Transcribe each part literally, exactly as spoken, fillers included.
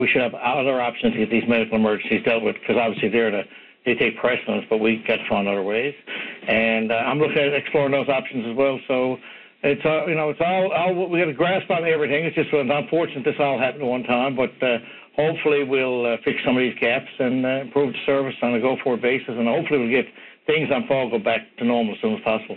we should have other options to get these medical emergencies dealt with, because obviously they're the, they take precedence, but we got to find other ways. And uh, I'm looking at exploring those options as well. So it's uh, you know it's all, all we got to grasp on everything. It's just unfortunate this all happened at one time, but uh, hopefully we'll uh, fix some of these gaps and uh, improve the service on a go-forward basis, and hopefully we'll get things on fall go back to normal as soon as possible.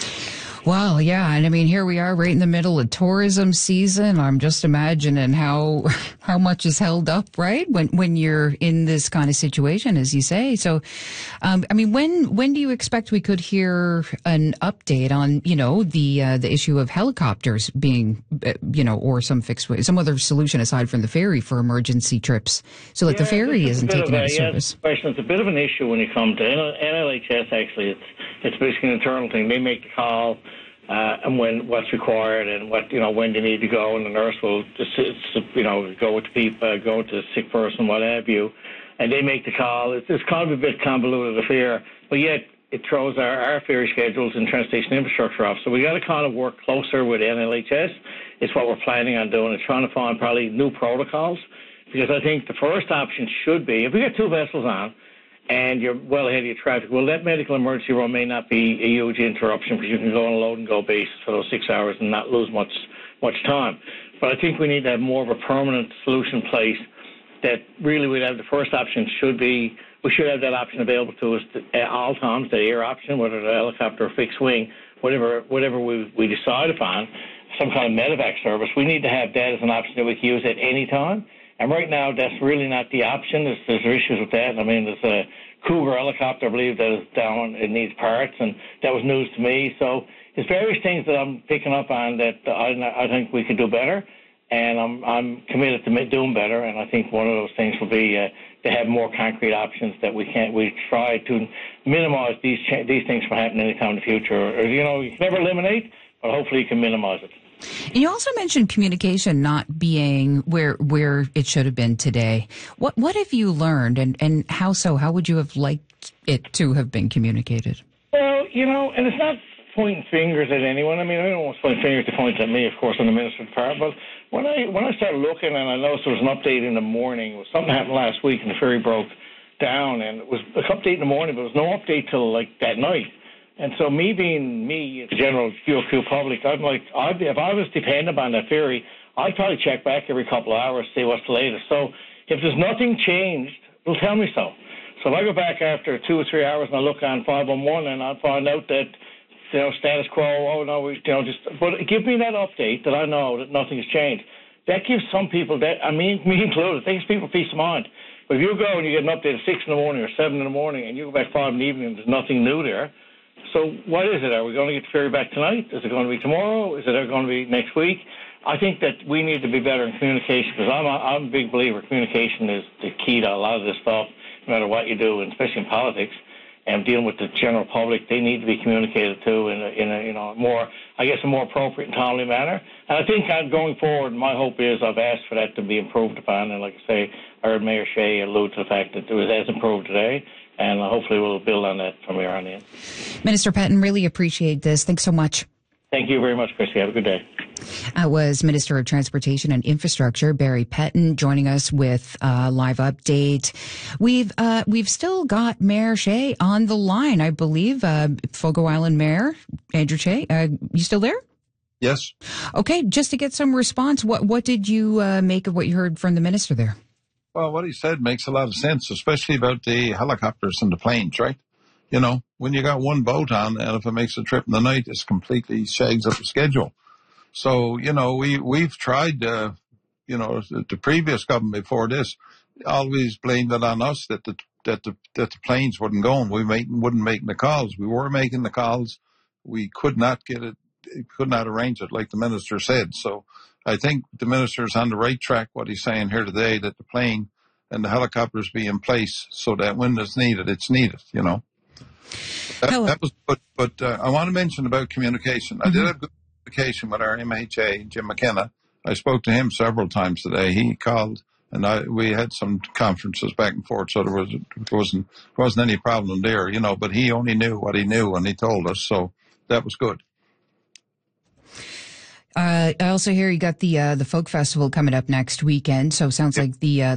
Well, yeah, and I mean, here we are right in the middle of tourism season. I'm just imagining how how much is held up, right, when when you're in this kind of situation, as you say. So, um, I mean, when when do you expect we could hear an update on, you know, the uh, the issue of helicopters being, uh, you know, or some fixed way, some other solution aside from the ferry for emergency trips, so that yeah, the ferry isn't taken out of service? Yeah, it's a bit of an issue when you come to N L H S. Actually, it's it's basically an internal thing. They make the call. Uh, and when what's required, and what you know when they need to go, and the nurse will just you know go with the people, uh, go to the sick person, what have you, and they make the call. It's, it's kind of a bit convoluted affair, but yet it throws our, our ferry schedules and transportation infrastructure off. So we got to kind of work closer with N L H S. It's what we're planning on doing. It's trying to find probably new protocols, because I think the first option should be, if we get two vessels on and you're well ahead of your traffic, well, that medical emergency run may not be a huge interruption, because you can go on a load-and-go basis for those six hours and not lose much much time. But I think we need to have more of a permanent solution in place that really we'd have. The first option should be, we should have that option available to us at all times, the air option, whether the helicopter or fixed wing, whatever whatever we, we decide upon, some kind of medevac service. We need to have that as an option that we can use at any time. And right now, that's really not the option. There's, there's issues with that. I mean, there's a Cougar helicopter, I believe, that is down. It needs parts, and that was news to me. So there's various things that I'm picking up on that I, I think we could do better, and I'm, I'm committed to doing better. And I think one of those things will be uh, to have more concrete options that we can't. We try to minimize these cha- these things from happening anytime in the future. Or, you know, you can never eliminate, but hopefully you can minimize it. And you also mentioned communication not being where where it should have been today. What what have you learned, and, and how so? How would you have liked it to have been communicated? Well, you know, and it's not pointing fingers at anyone. I mean, I don't want to point fingers to point at me, of course, on the minister's part. But when I when I started looking, and I noticed there was an update in the morning, it was something happened last week, and the ferry broke down, and it was an update in the morning, but there was no update till like that night. And so me being me, the general Q Q public, I'm like, I'd, if I was dependent on that ferry, I'd probably check back every couple of hours to see what's the latest. So if there's nothing changed, it'll tell me so. So if I go back after two or three hours and I look on five one one, and I'll find out that, you know, status quo, oh, no, we, you know, just, but give me that update that I know that nothing has changed. That gives some people, that I mean, me included, it gives people peace of mind. But if you go and you get an update at six in the morning or seven in the morning, and you go back five in the evening and there's nothing new there, so what is it? Are we going to get the ferry back tonight? Is it going to be tomorrow? Is it going to be next week? I think that we need to be better in communication, because I'm a, I'm a big believer communication is the key to a lot of this stuff, no matter what you do, and especially in politics. And dealing with the general public, they need to be communicated to in a, in a you know more, I guess, a more appropriate and timely manner. And I think uh, going forward, my hope is I've asked for that to be improved upon. And like I say, I heard Mayor Shea allude to the fact that it was as improved today. And hopefully we'll build on that from here on in. Minister Petten, really appreciate this. Thanks so much. Thank you very much, Christy. Have a good day. That was Minister of Transportation and Infrastructure Barry Petten joining us with a live update. We've uh, we've still got Mayor Shea on the line, I believe. Uh, Fogo Island Mayor Andrew Shea, uh, you still there? Yes. Okay, just to get some response, what what did you uh, make of what you heard from the minister there? Well, what he said makes a lot of sense, especially about the helicopters and the planes, right? You know, when you got one boat on, and if it makes a trip in the night, it's completely shags up the schedule. So, you know, we, we've tried, uh, you know, the previous government before this always blamed it on us that the, that the, that the planes wouldn't go and we make, wouldn't make the calls. We were making the calls. We could not get it, could not arrange it like the minister said. So I think the minister's on the right track, what he's saying here today, that the plane and the helicopters be in place so that when it's needed, it's needed, you know. That, that was, but, but uh, I want to mention about communication. Mm-hmm. I did have good communication with our M H A, Jim McKenna. I spoke to him several times today. He called, and I, we had some conferences back and forth, so there, was, there wasn't wasn't any problem there, you know. But he only knew what he knew, and he told us, so that was good. Uh, I also hear you got the uh, the folk festival coming up next weekend, so sounds like the uh,